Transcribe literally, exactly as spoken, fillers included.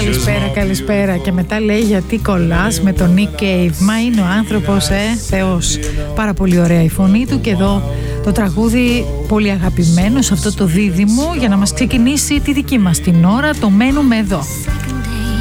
Καλησπέρα, καλησπέρα. Και μετά λέει γιατί κολλάς με τον Nick Cave. Μα είναι ο άνθρωπος, ε, θεός. Πάρα πολύ ωραία η φωνή του. Και εδώ το τραγούδι πολύ αγαπημένο σε αυτό το δίδυμο, για να μας ξεκινήσει τη δική μας την ώρα. Το μένουμε εδώ.